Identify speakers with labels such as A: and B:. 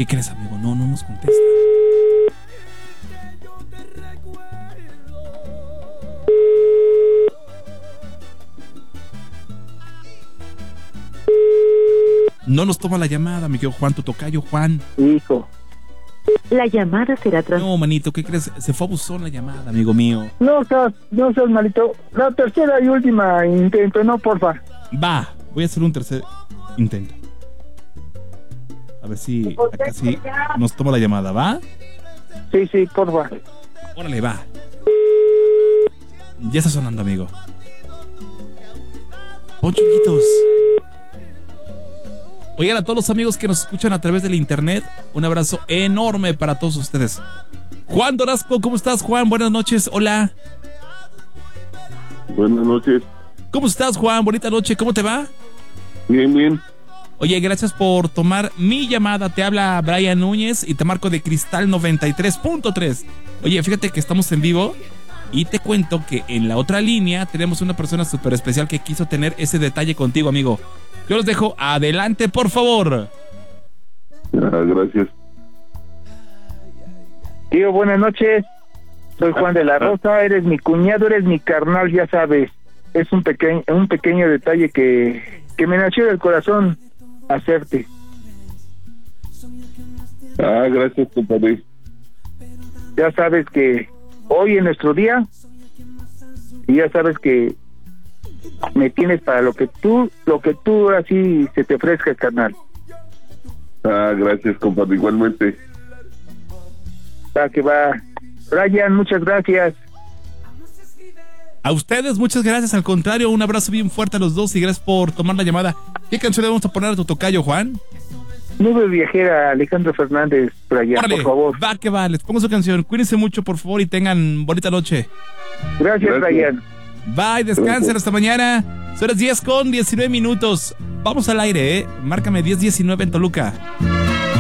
A: ¿Qué crees, amigo? No nos contesta. No nos toma la llamada, mi querido Juan, tu tocayo, Juan.
B: Hijo.
C: La llamada será
A: No, manito, ¿qué crees? Se fue a buzón la llamada, amigo mío.
B: No seas malito. La tercera y última intento, no, porfa.
A: Va, voy a hacer un tercer intento. A ver si acá sí nos toma la llamada, ¿va?
B: Sí, porfa.
A: Órale, va. Ya está sonando, amigo. Ponchuguitos. Oigan, a todos los amigos que nos escuchan a través del internet, un abrazo enorme para todos ustedes. Juan Dorasco, ¿cómo estás, Juan? Buenas noches, hola.
D: Buenas noches.
A: ¿Cómo estás, Juan? Bonita noche, ¿cómo te va?
D: Bien.
A: Oye, gracias por tomar mi llamada. Te habla Brian Núñez y te marco de Cristal 93.3. Oye, fíjate que estamos en vivo y te cuento que en la otra línea tenemos una persona súper especial que quiso tener ese detalle contigo, amigo. Yo los dejo adelante, por favor.
D: Gracias.
B: Tío, buenas noches. Soy Juan de la Rosa, eres mi cuñado, eres mi carnal, ya sabes. Es un pequeño detalle que me nació del corazón hacerte.
D: Gracias, compadre.
B: Ya sabes que hoy es nuestro día y ya sabes que me tienes para lo que tú así se te ofrezca, carnal.
D: Gracias, compadre, igualmente.
B: Va que va. Brian, muchas gracias.
A: A ustedes, muchas gracias. Al contrario, un abrazo bien fuerte a los dos y gracias por tomar la llamada. ¿Qué canción le vamos a poner a tu tocayo, Juan?
B: Nube Viajera, Alejandro Fernández, Brian,
A: Órale,
B: por favor.
A: va que va, les pongo su canción. Cuídense mucho, por favor, y tengan bonita noche.
B: Gracias. Brian.
A: Bye, descansen, hasta mañana. Son las 10:19. Vamos al aire, ¿eh? Márcame 10:19 en Toluca.